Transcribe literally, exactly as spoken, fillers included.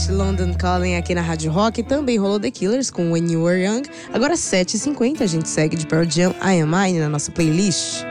Slash, London Calling aqui na Rádio Rock. Também rolou The Killers com When You Were Young. Agora sete e cinquenta, a gente segue de Pearl Jam, I Am Mine na nossa playlist.